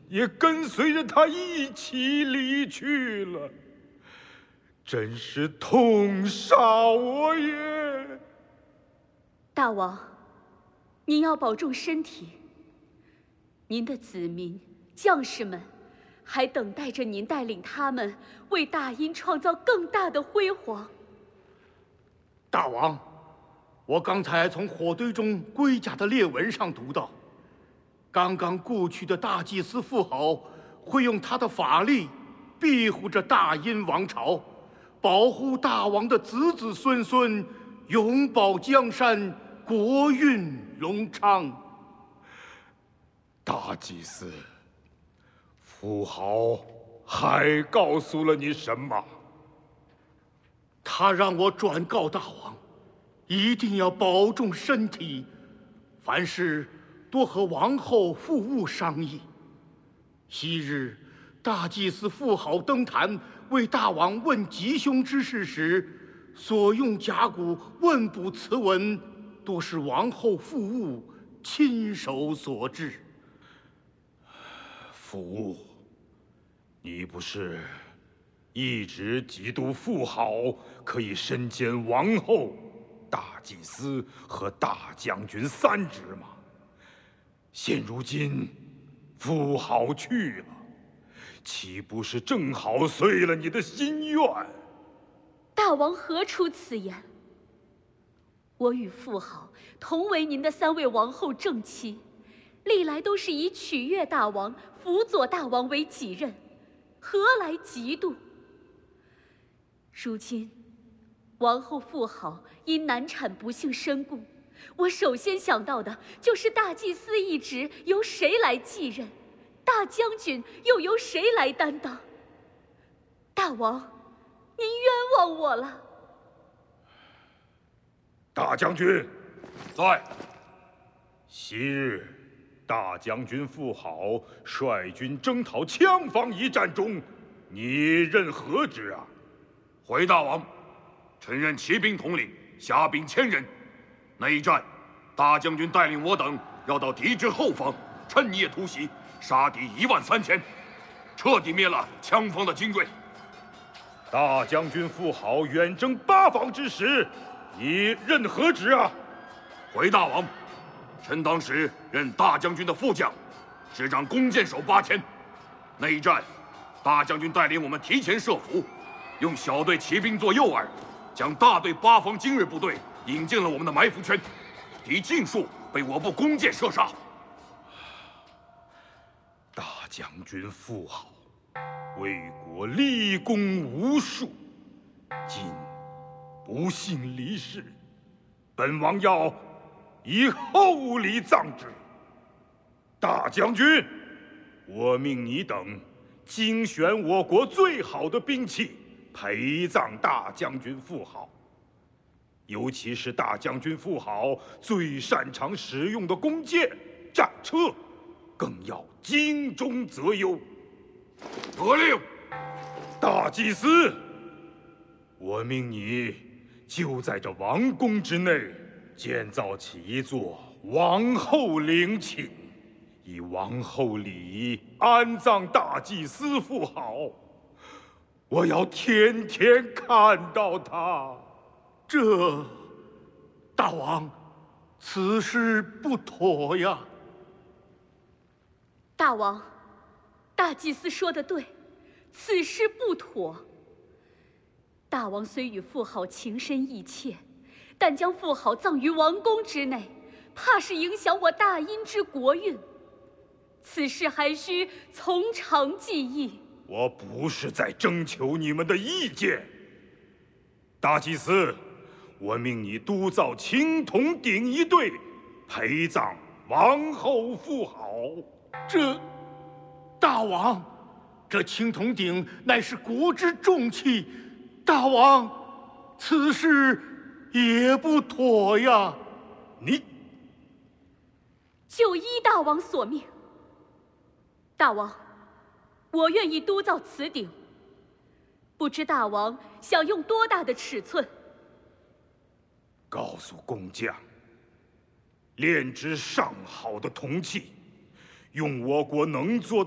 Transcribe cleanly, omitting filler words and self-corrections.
也跟随着他一起离去了，真是痛杀我也！ 大王，您要保重身体。您的子民、将士们，还等待着您带领他们为大殷创造更大的辉煌。 大王，我刚才从火堆中龟甲的裂纹上读到，刚刚故去的大祭司妇好会用他的法力庇护着大殷王朝，保护大王的子子孙孙，永保江山，国运隆昌。 大祭司，妇好还告诉了你什么？ 他让我转告大王，一定要保重身体，凡事多和王后父务商议。昔日大祭司妇好登坛为大王问吉凶之事时，所用甲骨问卜词文，多是王后父务亲手所制。 父务，你不是一直嫉妒妇好可以身兼王后、大祭司和大将军3职吗？现如今妇好去了，岂不是正好遂了你的心愿？ 大王何出此言？我与妇好同为您的3位王后正妻，历来都是以取悦大王、辅佐大王为己任，何来嫉妒？如今王后妇好因难产不幸身故，我首先想到的就是大祭司一职由谁来继任，大将军又由谁来担当？大王，您冤枉我了。 大将军在。 昔日大将军妇好率军征讨羌方一战中，你任何职啊？ 回大王，臣任骑兵统领，辖兵1000人。那一战，大将军带领我等要到敌之后方，趁夜突袭，杀敌13000，彻底灭了羌方的精锐。 大将军妇好远征8方之时，你任何职啊？ 回大王，臣当时任大将军的副将，执掌弓箭手8000。那一战，大将军带领我们提前设伏，用小队骑兵做诱饵，将大队8方精锐部队引进了我们的埋伏圈，敌尽数被我部弓箭射杀。 大将军妇好为国立功无数，今不幸离世，本王要以厚礼葬之。大将军，我命你等精选我国最好的兵器，陪葬大将军妇好。尤其是大将军妇好最擅长使用的弓箭、战车，更要精忠择优。 得令。 大祭司，我命你就在这王宫之内建造起一座王后陵寝，以王后礼仪安葬大祭司妇好。我要天天看到他。 这，大王，此事不妥呀！ 大王，大祭司说得对，此事不妥。大王虽与妇好情深意切，但将妇好葬于王宫之内，怕是影响我大殷之国运。此事还需从长计议。 我不是在征求你们的意见。大祭司，我命你督造青铜鼎一对，陪葬王后妇好。 大王，这青铜鼎乃是国之重器，大王，此事也不妥呀！ 你就依大王所命。大王，我愿意督造此鼎，不知大王想用多大的尺寸？ 告诉工匠，炼制上好的铜器，用我国能做的